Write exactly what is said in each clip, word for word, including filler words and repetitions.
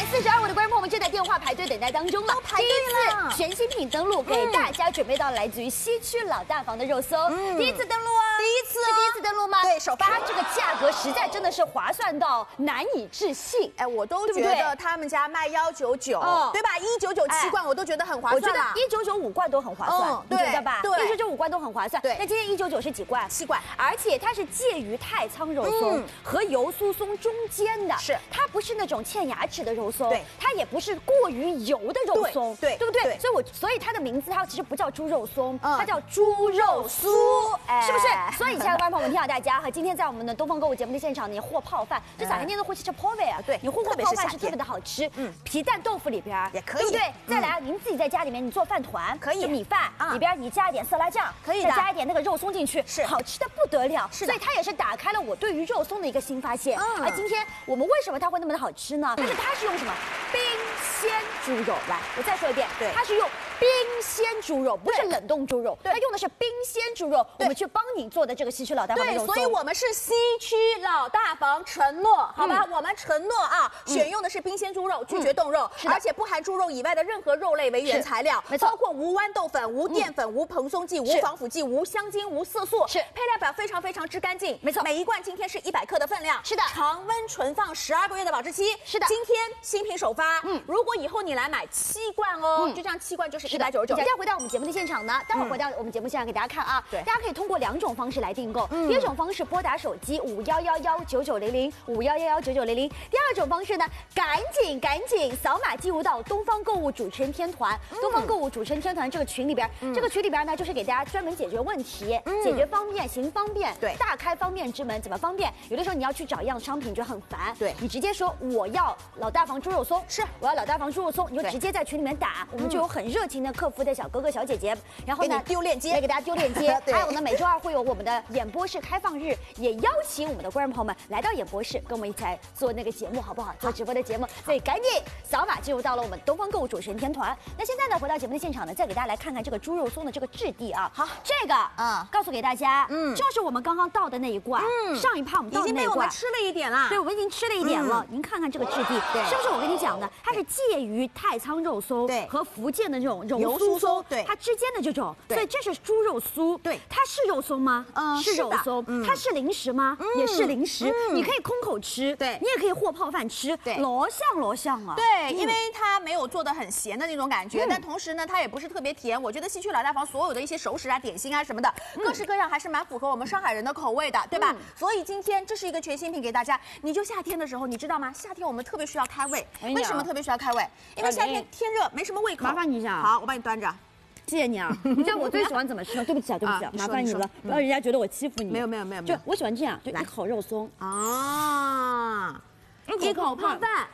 四十二位的观众朋友们正在电话排队等待当中了。 排队了， 全新品登陆，给大家准备到来自于西区老大房的肉松，嗯、第一次登陆啊， 第一次、哦、 是第一次登陆吗？ 对，首发。 它这个价格实在真的是划算到难以置信。 哎，我都觉得他们家卖幺九九，对吧？一九九七罐我都觉得很划算。 我觉得一九九五罐都很划算， 嗯、 你觉得吧？ 对， 一九九五罐都很划算。 对， 那今天一九九是几罐？ 七罐， 而且它是介于太仓肉松和油酥松中间的， 是它不是那种嵌牙齿的肉松， 对， 它也不是过于油的肉松， 对， 对不对？所以我所以它的名字它其实不叫猪肉松， 嗯、 它叫猪肉酥， 哎、 是不是？所以，亲爱的观众朋友们，听好大家哈，今天在我们的东方购物节目的现场，你和泡饭，这夏天都会吃泡饭啊， 对， 你和泡饭是特别的好吃，嗯，皮蛋豆腐里边也可以， 对不对？再来，您自己在家里面你做饭团， 可以， 米饭里边你加一点色拉酱， 可以再加一点那个肉松进去， 是好吃的不得了， 是所以它也是打开了我对于肉松的一个新发现。而今天我们为什么它会那么的好吃呢？但是它是用什么冰鲜猪肉？来，我再说一遍， 对， 它是用冰鲜猪肉，不是冷冻猪肉，它用的是冰鲜猪肉，我们去帮你做的这个西区老大房的肉松。 对，所以我们是西区老大房承诺，好吧？我们承诺啊，选用的是冰鲜猪肉，拒绝冻肉，而且不含猪肉以外的任何肉类为原材料， 没错， 包括无豌豆粉、无淀粉、无蓬松剂、无防腐剂、无香精、无色素， 是配料表非常非常之干净， 没错。 每一罐今天是一百克的分量， 是的， 常温存放十二个月的保质期， 是的。 今天新品首发，嗯，如果以后你来买七罐哦，就这样七罐就是一百九十九。 要回到我们节目的现场呢，待会儿回到我们节目现场给大家看啊， 对， 大家可以通过两种方式来订购，第一种方式拨打手机五幺幺幺九九零零五幺幺幺九九零零，第二种方式呢，赶紧赶紧扫码进入到东方购物主持人天团，东方购物主持人天团这个群里边，这个群里边呢就是给大家专门解决问题，解决方便行方便， 对， 大开方便之门，怎么方便？有的时候你要去找一样商品觉得很烦， 对， 你直接说我要老大房猪肉松， 是我要老大房猪肉松，你就直接在群里面打，我们就有很热情的客服的小哥哥小姐姐，然后呢丢链接， 来给大家丢链接，还有呢每周二会有我们的演播室开放日，也邀请我们的观众朋友们来到演播室，跟我们一起来做那个节目，好不好？做直播的节目，所以赶紧扫码进入到了我们东方购物主持人天团。那现在呢，回到节目的现场呢，再给大家来看看这个猪肉松的这个质地啊。好，这个啊，告诉给大家，嗯，就是我们刚刚倒的那一罐，嗯，上一趴我们倒的那一罐， 已经被我们吃了一点了， 对，我们已经吃了一点了。您看看这个质地，对，是不是我跟你讲的？它是介于太仓肉松对和福建的这种油酥松，对， 它之间的这种，所以这是猪肉酥， 对， 它是肉松吗？嗯，是肉松。它是零食吗？也是零食，你可以空口吃， 对， 你也可以和泡饭吃， 对， 罗像罗像啊。 对，因为它没有做的很咸的那种感觉，但同时呢，它也不是特别甜。我觉得西区老大房所有的一些熟食啊、点心啊什么的，各式各样还是蛮符合我们上海人的口味的，对吧？所以今天这是一个全新品给大家。你就夏天的时候，你知道吗？夏天我们特别需要开胃，为什么特别需要开胃？因为夏天天热，没什么胃口。 麻烦你一下， 好，我帮你端着。 谢谢你啊！你知道我最喜欢怎么吃吗？对不起啊，对不起啊，麻烦你了，不要人家觉得我欺负你。 没有没有没有， 就我喜欢这样，就一口肉松啊，一口泡饭。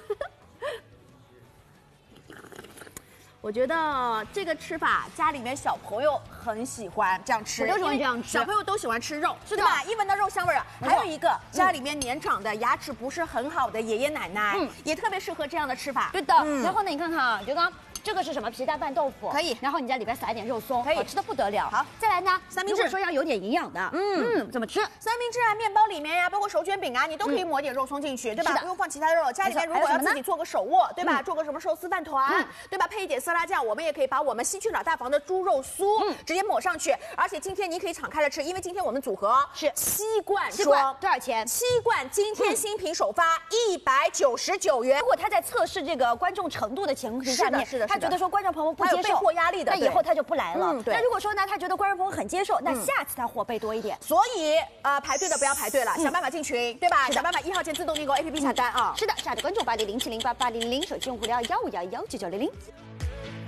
我觉得这个吃法，家里面小朋友很喜欢这样吃， 我就喜欢这样吃。 小朋友都喜欢吃肉，是吧？一闻到肉香味儿。还有一个家里面年长的、牙齿不是很好的爷爷奶奶，嗯，也特别适合这样的吃法。 对的。然后呢，你看看啊，就刚。这个是什么？皮蛋拌豆腐可以， 然后你在里边撒一点肉松， 可以， 好吃的不得了。 好， 再来呢， 三明治， 如果说要有点营养的，嗯嗯，怎么吃？ 三明治啊，面包里面呀，包括手卷饼啊，你都可以抹点肉松进去，对吧？不用放其他的肉。家里面如果要自己做个手握，对吧？做个什么寿司饭团，对吧？配一点色拉酱，我们也可以把我们西区老大房的猪肉酥直接抹上去。而且今天你可以敞开了吃，因为今天我们组合是七罐装， 多少钱？ 七罐，今天新品首发一百九十九元。 如果他在测试这个观众程度的前提下面， 是的， 他觉得说观众朋友不接受， 备货压力的， 那以后他就不来了。 嗯，对。 那如果说呢，他觉得观众朋友很接受，那下次他货备多一点。 所以呃，排队的不要排队了，想办法进群，对吧？想办法一号键自动订购 A P P 下单啊。 是的，下载关注八零零七零八八零零零，手机用户聊幺五幺幺九九零零。